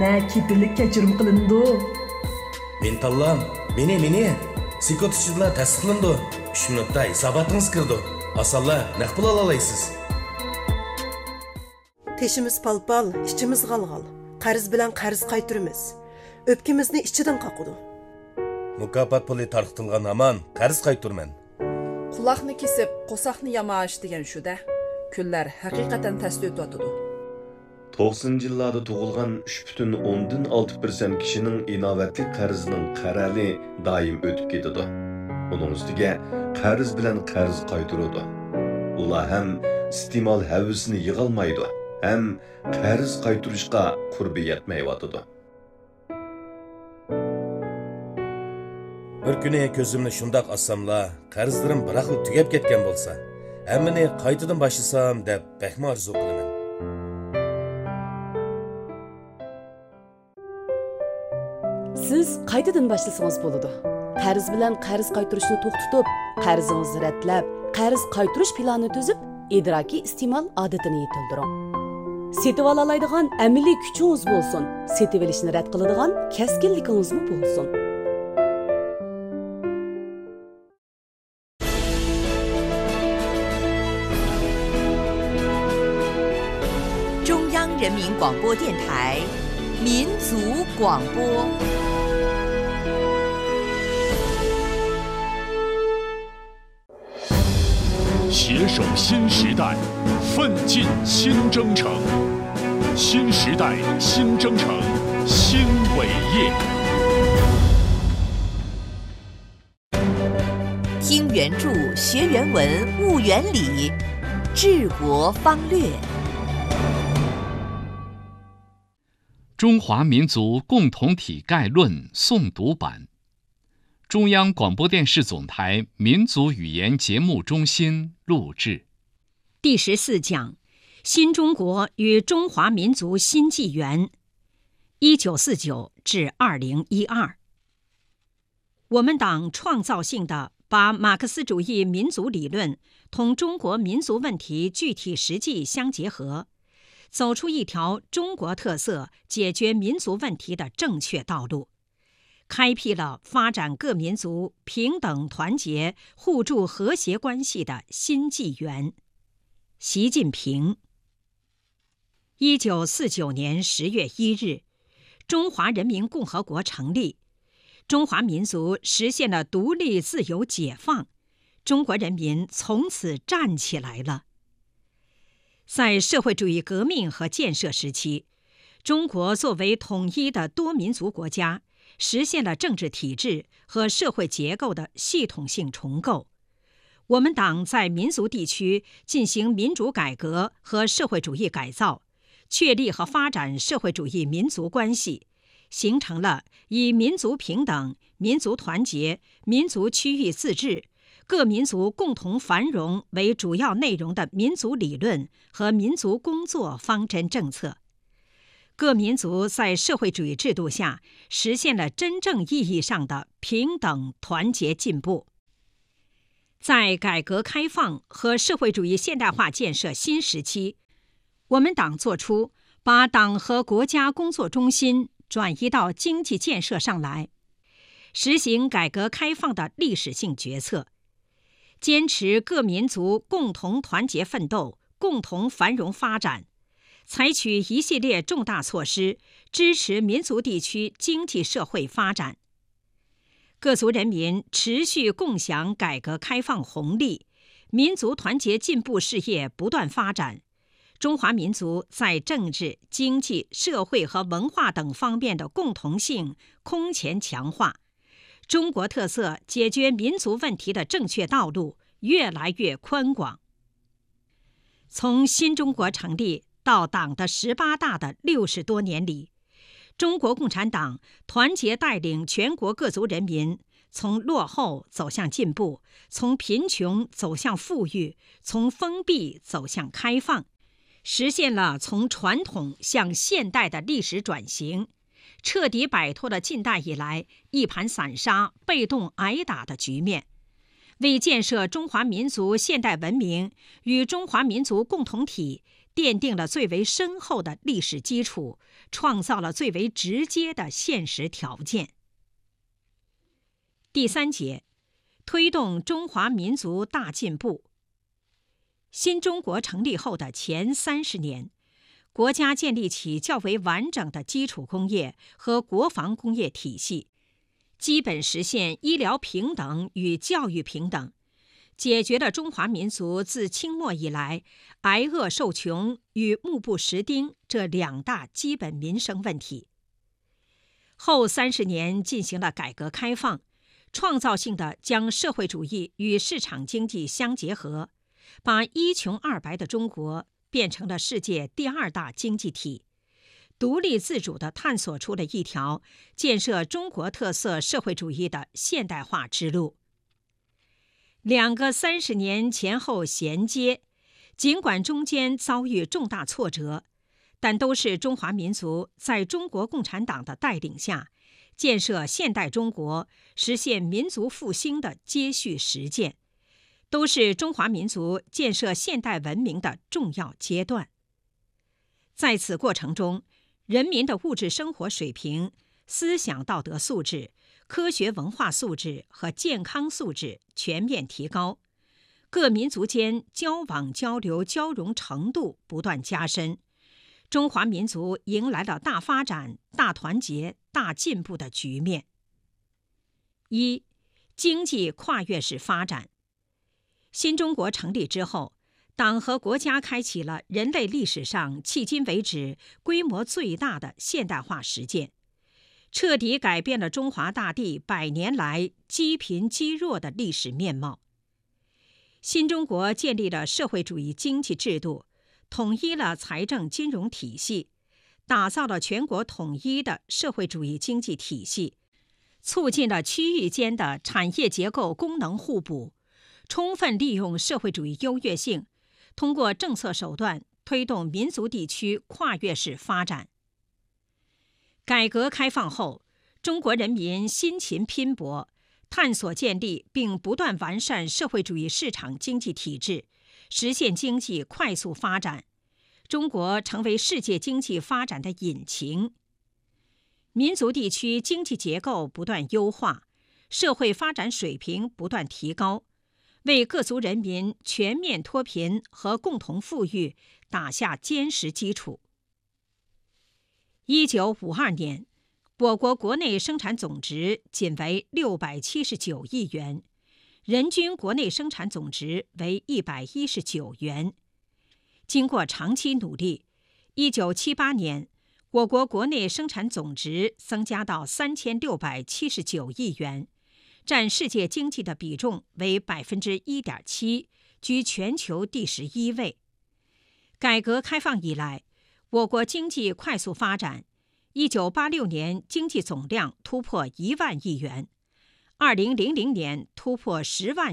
kepillik kechirim qilindi. Mentallam, meni psikotichilar tasdiqlandi. 3 minutda hisobotingiz kirdi. Asalla naq pul olasizsiz. Teşimiz palpal, içimiz galgal. Qarz bilan qarz qaytırımız. Öpkimizni ichidan qaqıdı. Mukofot puli tarqitilgan aman qarz qayturman. Quloqni kesib, qo'saqni yamash degan shu-da. Kunlar haqiqatan tasli o'tadi. 90 yillarda tug'ilgan 3,6% kishining inovatli qarzining qarali doim o'tib ketadi. Uning ustiga qarz bilan qarz qaytaradi. Ular ham iste'mol havasini yig'olmaydi, ham qarz qaytarishga qurbi yetmayotadi. Bir kuni ko'zimni shundoq ossamla, qarzlarim bir xil tugab ketgan bo'lsa, hammani qaytadan boshlasam deb baxma orzu qilaman. Siz qaytadan boshlasangiz bo'ladi. Qarz bilan qarz qaytarishni to'xtatib, qarzingizni ratlab, qarz qaytarish planini tuzib, idrokiy iste'mol odatini yetildiring. Setib ololadigan amaliy kuchingiz bo'lsin, setib olishni rad qiladigan kaskinligingiz bo'lsin. 人民广播电台民族广播。 携手新时代，奋进新征程。新时代新征程新伟业。 听原著，学原文，悟原理，治国方略。 中华民族共同体概论诵读版，中央广播电视总台民族语言节目中心录制。 第14讲：新中国与中华民族新纪元，1949至2012。我们党创造性地把马克思主义民族理论同中国民族问题具体实际相结合，走出一条中国特色解决民族问题的正确道路，开辟了发展各民族平等团结、互助和谐关系的新纪元。习近平。1949年10月1日，中华人民共和国成立，中华民族实现了独立自由解放，中国人民从此站起来了。在社会主义革命和建设时期，中国作为统一的多民族国家，实现了政治体制和社会结构的系统性重构。我们党在民族地区进行民主改革和社会主义改造，确立和发展社会主义民族关系，形成了以民族平等、民族团结、民族区域自治、各民族共同繁荣为主要内容的民族理论和民族工作方针政策。各民族在社会主义制度下实现了真正意义上的平等团结进步。在改革开放和社会主义现代化建设新时期，我们党作出把党和国家工作中心转移到经济建设上来，实行改革开放的历史性决策，坚持各民族共同团结奋斗、共同繁荣发展，采取一系列重大措施，支持民族地区经济社会发展。各族人民持续共享改革开放红利，民族团结进步事业不断发展，中华民族在政治、经济、社会和文化等方面的共同性空前强化，中国特色解决民族问题的正确道路越来越宽广。从新中国成立到党的18大的60多年里，中国共产党团结带领全国各族人民从落后走向进步，从贫穷走向富裕，从封闭走向开放，实现了从传统向现代的历史转型，彻底摆脱了近代以来一盘散沙、被动挨打的局面，为建设中华民族现代文明与中华民族共同体奠定了最为深厚的历史基础，创造了最为直接的现实条件。第3节，推动中华民族大进步。新中国成立后的前30年，国家建立起较为完整的基础工业和国防工业体系，基本实现医疗平等与教育平等，解决了中华民族自清末以来挨饿受穷与目不识丁这2大基本民生问题。后30年进行了改革开放，创造性地将社会主义与市场经济相结合，把一穷二白的中国变成了世界第2大经济体，独立自主地探索出了一条建设中国特色社会主义的现代化之路。2个30年前后衔接，尽管中间遭遇重大挫折，但都是中华民族在中国共产党的带领下，建设现代中国、实现民族复兴的接续实践，都是中华民族建设现代文明的重要阶段。在此过程中，人民的物质生活水平、思想道德素质、科学文化素质和健康素质全面提高，各民族间交往交流交融程度不断加深，中华民族迎来了大发展、大团结、大进步的局面。1. 经济跨越式发展。新中国成立之后，党和国家开启了人类历史上迄今为止规模最大的现代化实践，彻底改变了中华大地100年来积贫积弱的历史面貌。新中国建立了社会主义经济制度，统一了财政金融体系，打造了全国统一的社会主义经济体系，促进了区域间的产业结构功能互补，充分利用社会主义优越性，通过政策手段推动民族地区跨越式发展。改革开放后，中国人民辛勤拼搏，探索建立并不断完善社会主义市场经济体制，实现经济快速发展，中国成为世界经济发展的引擎。民族地区经济结构不断优化，社会发展水平不断提高，为各族人民全面脱贫和共同富裕打下坚实基础。1952年，我国国内生产总值仅为679亿元，人均国内生产总值为119元。经过长期努力，1978年，我国国内生产总值增加到3679亿元，占世界经济的比重为1.7%，居全球第11位。改革开放以来，我国经济快速发展，1986年经济总量突破1万亿元，2000年突破10万